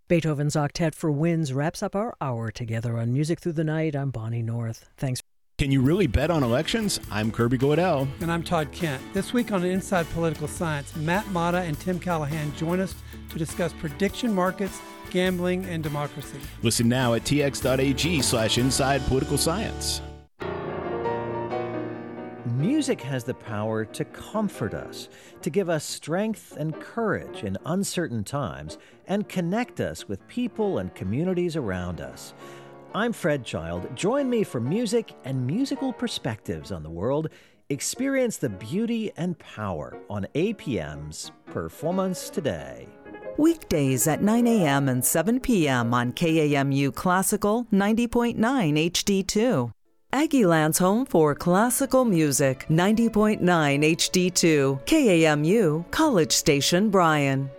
Beethoven's Octet for Winds wraps up our hour together on Music Through the Night. I'm Bonnie North. Thanks. Can you really bet on elections? I'm Kirby Goodell. And I'm Todd Kent. This week on Inside Political Science, Matt Mata and Tim Callahan join us to discuss prediction markets, gambling, and democracy. Listen now at tx.ag/inside political science. Music has the power to comfort us, to give us strength and courage in uncertain times, and connect us with people and communities around us. I'm Fred Child. Join me for music and musical perspectives on the world. Experience the beauty and power on APM's Performance Today. Weekdays at 9 a.m. and 7 p.m. on KAMU Classical 90.9 HD2. Aggieland's home for classical music, 90.9 HD2, KAMU, College Station, Bryan.